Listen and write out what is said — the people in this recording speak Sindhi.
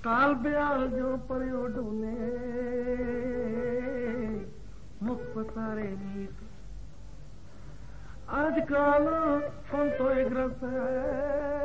काल ब्याल जो परियो ढूंढे मुख पसारे मीत। आजकल फोन तो एक रस है